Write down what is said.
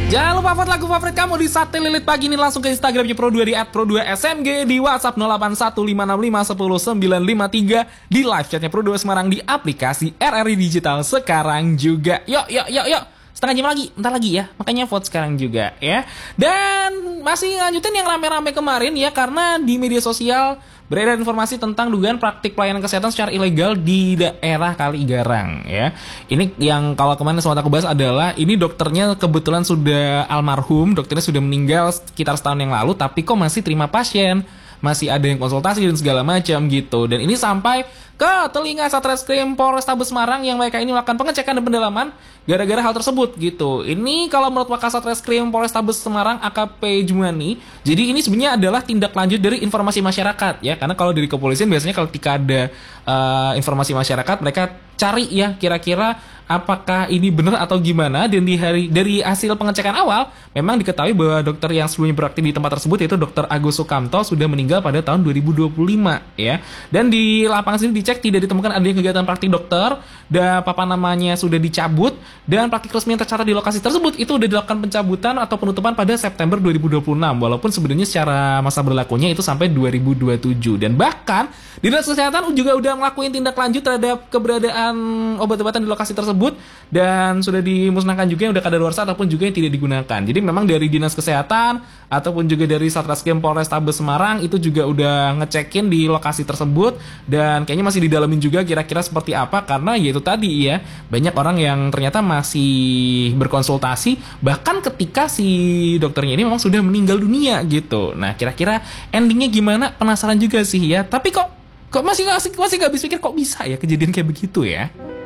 Jangan lupa vote lagu favorit kamu di Satelit Pagi ini langsung ke Instagramnya Pro2 di @pro2smg, di WhatsApp 081565510953, di live chatnya Pro2 Semarang, di aplikasi RRI Digital sekarang juga. Yuk. Setengah jam lagi, bentar lagi ya. Makanya vote sekarang juga ya. Dan masih lanjutin yang rame-rame kemarin ya, karena di media sosial beredar informasi tentang dugaan praktik pelayanan kesehatan secara ilegal di daerah Kaligarang ya. Ini yang kalau kemarin sempat aku bahas adalah ini dokternya kebetulan sudah almarhum, dokternya sudah meninggal sekitar setahun yang lalu, tapi kok masih terima pasien, masih ada yang konsultasi dan segala macam gitu. Dan ini sampai ke telinga Satreskrim Polrestabes Semarang yang mereka ini melakukan pengecekan dan pendalaman gara-gara hal tersebut gitu. Ini kalau menurut Wakasat Reskrim Polrestabes Semarang AKP Jumani, jadi ini sebenarnya adalah tindak lanjut dari informasi masyarakat ya. Karena kalau dari kepolisian biasanya kalau ketika ada informasi masyarakat mereka cari ya kira-kira apakah ini benar atau gimana. Dan dari hasil pengecekan awal memang diketahui bahwa dokter yang sebelumnya beraktif di tempat tersebut yaitu Dr. Agus Sukamto sudah meninggal pada tahun 2025 ya. Dan di lapangan sini dicek tidak ditemukan adanya kegiatan praktik dokter, dan papan namanya sudah dicabut, dan praktik resmi yang tercatat di lokasi tersebut itu sudah dilakukan pencabutan atau penutupan pada September 2026, walaupun sebenarnya secara masa berlakunya itu sampai 2027. Dan bahkan Dinas Kesehatan juga udah ngelakuin tindak lanjut terhadap keberadaan obat-obatan di lokasi tersebut, dan sudah dimusnahkan juga yang udah kadaluarsa ataupun juga yang tidak digunakan. Jadi memang dari Dinas Kesehatan ataupun juga dari Satreskrim Polrestabes Semarang itu juga udah ngecekin di lokasi tersebut, dan kayaknya masih didalamin juga kira-kira seperti apa, karena ya itu tadi ya, banyak orang yang ternyata masih berkonsultasi bahkan ketika si dokternya ini memang sudah meninggal dunia gitu. Nah kira-kira endingnya gimana, penasaran juga sih ya. Tapi kok masih gak habis pikir kok bisa ya kejadian kayak begitu ya.